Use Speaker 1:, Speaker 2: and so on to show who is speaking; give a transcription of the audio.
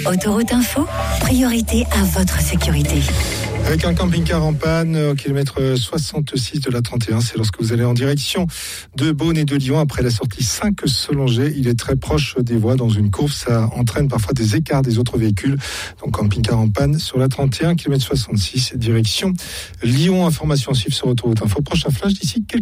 Speaker 1: Autoroute Info, priorité à votre sécurité.
Speaker 2: Avec un camping-car en panne au kilomètre 66 de la 31, c'est lorsque vous allez en direction de Beaune et de Lyon après la sortie 5 Solanger. Il est très proche des voies dans une courbe, ça entraîne parfois des écarts des autres véhicules. Donc camping-car en panne sur la 31, kilomètre 66, direction Lyon. Information suivre sur Autoroute Info. Prochain flash d'ici quelques